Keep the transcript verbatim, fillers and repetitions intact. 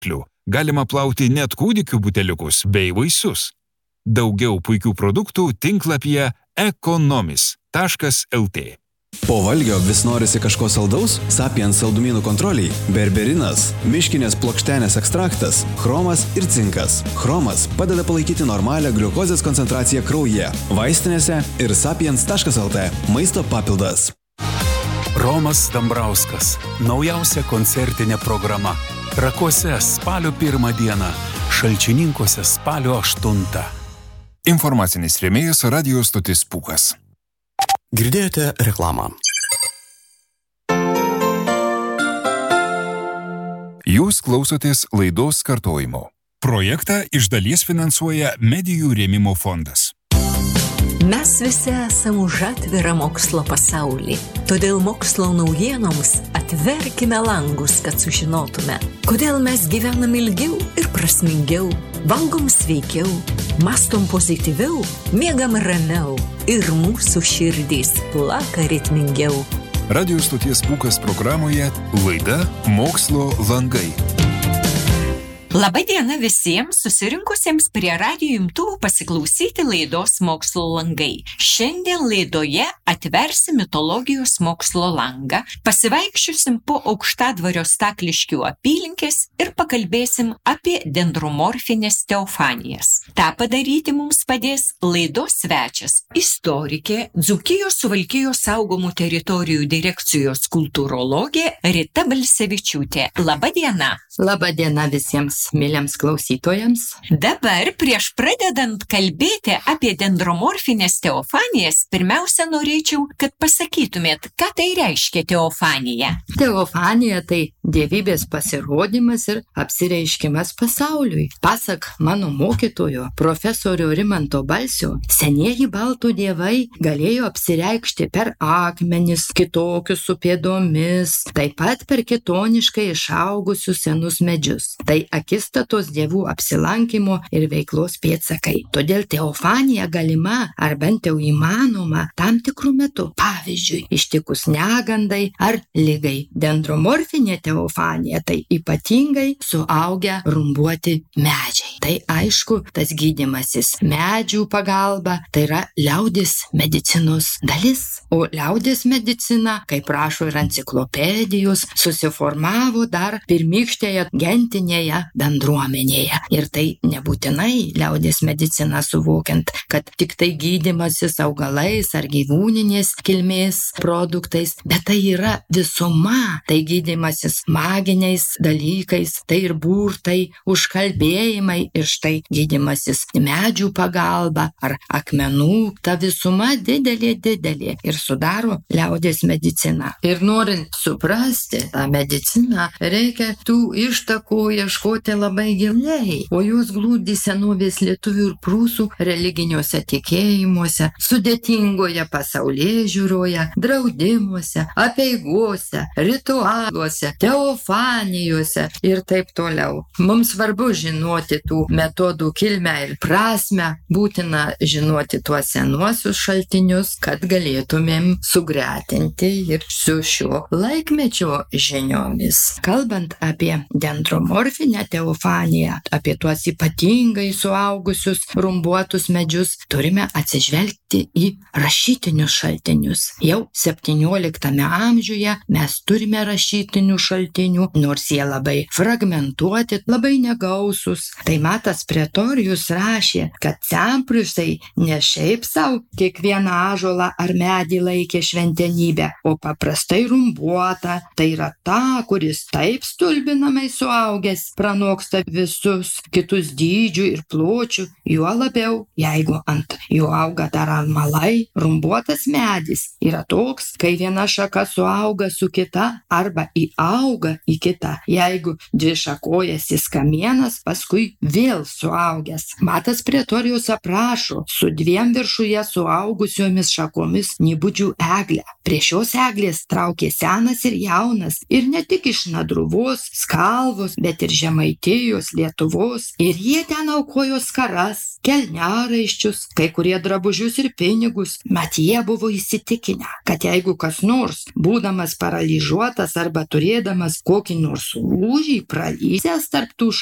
išteklių galima plauti net kūdikių buteliukus bei vaisius. Daugiau puikių produktų tinklapyje ekonomis taškas lt. Po valgio vis norisi kažko saldaus? Sapiens saldumynų kontroliai, berberinas, miškinės plokštenės ekstraktas, chromas ir cinkas. Chromas padeda palaikyti normalią gliukozės koncentraciją kraujyje. Vaistinėse ir sapiens taškas lt. Maisto papildas. Romas Dambrauskas. Naujausia koncertinė programa. Trakuose spalio pirmą dieną. Šalčininkuose spalio aštuntą. Informacinis rėmėjas radio stotis Pūkas. Girdėjote reklamą. Jūs klausotės laidos kartojimo. Projektą iš dalies finansuoja Medijų rėmimo fondas. Mes visi esame už atvirą mokslo pasaulį. Todėl mokslo naujienoms atverkime langus, kad sužinotume, kodėl mes gyvenam ilgiau ir prasmingiau, valgom sveikiau, mastom pozityviau, miegam ramiau ir mūsų širdys plaka ritmingiau. Radio stoties Pūkas programoje laida Mokslo langai. Labą dieną visiems susirinkusiems prie radijo imtuvų pasiklausyti laidos Mokslo langai. Šiandien laidoje atversim mitologijos mokslo langą, pasivaikščiosim po Aukštadvario Stakliškių apylinkės ir pakalbėsim apie dendromorfines teofanijas. Ta padaryti mums padės laidos svečias, istorikė, Dzūkijos Suvalkijos saugomų teritorijų direkcijos kultūrologė Rita Balsevičiūtė. Labą dieną. Labą dieną visiems mėlyms klausytojams. Dabar prieš pradedant kalbėti apie dendromorfines teofanijas, pirmiausia norėčiau, kad pasakytumėt, ką tai reiškia teofanija. Teofanija tai dievybės pasirodymas ir apsireiškimas pasauliui. Pasak mano mokytojo, profesorio Rimanto Balsio, senieji baltų dievai galėjo apsireikšti per akmenis, kitokius su pėdomis, taip pat per kitoniškai išaugusius senus medžius. Tai akistatos dievų apsilankimo ir veiklos pėdsakai. Todėl teofanija galima ar bent jau įmanoma tam tikrų metų. Pavyzdžiui, ištikus negandai ar ligai. Dendromorfinė teofanija tai ypatingai suaugę rumbuoti medžiai. Tai aišku, tas gydymasis medžių pagalba, tai yra liaudies medicinos dalis. O liaudies medicina, kaip rašo ir enciklopedijos, susiformavo dar pirmykštėje gentinėje bendruomenėje. Ir tai nebūtinai liaudies medicina suvokiant, kad tik tai gydymasis augalais ar gyvūninės kilmės produktais, bet tai yra visuma, tai gydymasis maginiais dalykais, tai ir burtai, užkalbėjimai ir štai gydymasis medžių pagalba ar akmenų, ta visuma didelė, didelė ir sudaro liaudies mediciną. Ir norint suprasti tą mediciną, reikia tų ištakų ieškoti labai giliai, o jos glūdi senovės lietuvių ir prūsų religiniuose tikėjimuose, sudėtingoje pasaulėžiūroje, draudimuose, apeigose, ritualuose, teofanijose ir taip toliau. Mums svarbu žinoti tų metodų kilmę ir prasmę, būtina žinoti tuos senuosius šaltinius, kad galėtumėm sugretinti ir su šiuo laikmečio žiniomis. Kalbant apie dendromorfinę teofaniją, apie tuos ypatingai suaugusius rumbuotus medžius, turime atsižvelgti į rašytinius šaltinius. Jau septynioliktame amžiuje mes turime rašytinių šaltinių, nors jie labai fragmentuoti, labai negausus. Tai Matas Pretorijus rašė, kad sempriusai ne šiaip savo kiekvieną ąžuolą ar medį laikė šventenybę, o paprastai rumbuota, tai yra ta, kuris taip stulbinamai suaugęs pranoksta visus kitus dydžių ir pločių, juo labiau, jeigu ant jo auga dar almalai. Rumbuotas medis yra toks, kai viena šaka suauga su kita arba įauga į kitą. Jeigu dvi šakojasis kamienas, paskui vėl suaugęs. Matas Pretorijus aprašo su dviem viršuje suaugusiomis šakomis nybudžių eglę. Prie šios eglės traukė senas ir jaunas, ir ne tik iš Nadruvos, Skalvos, bet ir Žemaitijos, Lietuvos, ir jie ten aukojo skaras, kelniaraiščius, kai kurie drabužius ir pinigus. Mat jie buvo įsitikinę, kad jeigu kas nors, būdamas paralyžiuotas arba turėdamas kokį nors lūžį pralysęs tarp tų